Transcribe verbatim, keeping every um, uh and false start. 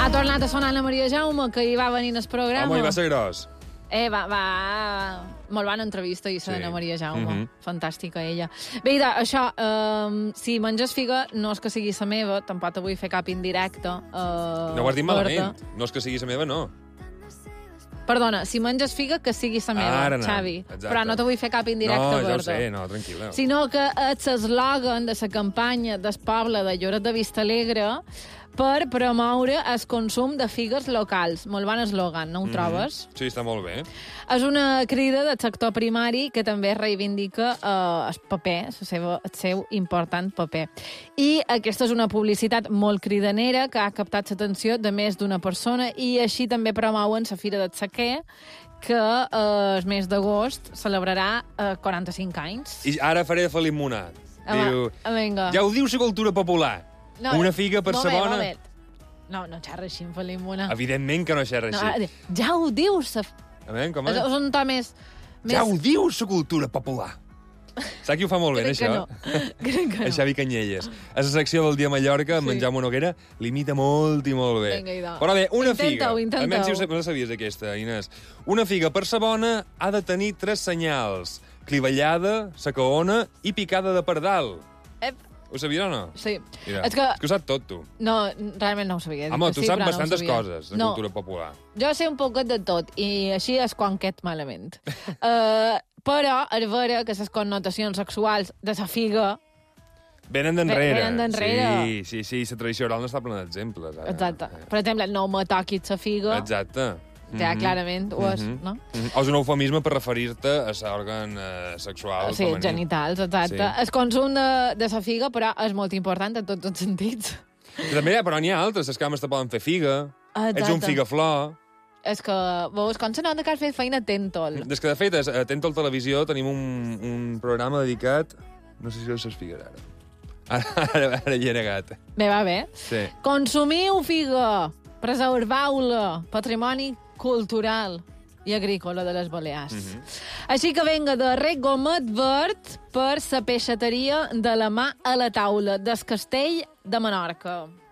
Ha tornat a sonar la Maria Jaume, que hi va venir al programa. Home, hi va ser gros. Eh, va, va... Molt bona entrevista, i la Sí. Maria Jaume. Mhm. Fantàstica, ella. Bé, idò, això, eh, si menges figa, no és que sigui la meva, tampoc te vull fer cap indirecte. Eh, No ho has dit malament. Berta. No és que sigui la meva, no. Perdona, si menges figa, que sigui la meva, Ara no. Xavi. Exacte. Però no te vull fer cap indirecte, No, ja ho Berta. sé, no, tranquil·la. Sinó que és l'eslògan de la campanya del poble de Lloret de Vistalegre per promoure el consum de figues locals. Molt bon eslògan, no ho trobes? Sí, està molt bé. És una crida del sector primari que també reivindica eh, el paper, el seu, el seu important paper. I aquesta és una publicitat molt cridanera que ha captat l'atenció de més d'una persona i així també promouen la Fira del Sequer, que eh, el mes d'agost celebrarà eh, quaranta-cinc anys. I ara faré de Felip Monat. Home, Diu, vinga. ja ho diu la cultura popular. No, Una figa per moment, Sabona. moment. No, no xerra així, Felip Monat. Evidentment que no xerra No, així. ja ho dius. Sa... A veure, com És, és? és un to més... més... Ja ho diu la cultura popular. Saps qui ho fa molt bé, Crec que això? no. Crec que El no. Xavi Canyelles. A la secció del dia a Mallorca, amb Sí. en Jaume Noguera, l'imita molt i molt bé. Vinga, idò. Però bé, una Intenta-ho, figa. intenta-ho. Almenys si ho sap- no la sabies, aquesta, Inés. Una figa per Sabona ha de tenir tres senyals. Clivellada, sacaona i picada de pardal. Ep, Ho sabies o no? sí. Mira, És que... és que ho sap tot, tu. No, realment no ho sabia. Home, tu sí, saps però no ho bastantes sabia. coses de no, cultura popular. Jo sé un poquet de tot, i així és quan quet malament. uh, però és vera que les connotacions sexuals de la figa... Venen d'enrere. Venen d'enrere. Sí, sí, sí, la tradició oral no està plena d'exemples. ara. Exacte. Per exemple, no me toquis la figa, Exacte. ja Mhm. clarament ho és, Mhm. no? Mhm. O és un eufemisme per referir-te a l'òrgan eh, sexual Sí, femení. genitals, exacte. Sí. El consum de, de la figa, però, és molt important en tots els sentits. Però també, però n'hi ha altres. Les cames te poden fer figa. Exacte. Ets un figaflor. És que, veus, com se nota que has fet feina tèntol. Des que, de fet, a Atento al Televisió tenim un, un programa dedicat... No sé si ho saps figues ara. Ara, ara, ara hi he negat. Bé, va bé. Sí. Consumiu figa, preservau-la, patrimoni cultural i agrícola de les Balears. Mm -hmm. Així que venga de rec gomet verd per la peixateria de la mà a la taula del Castell de Menorca.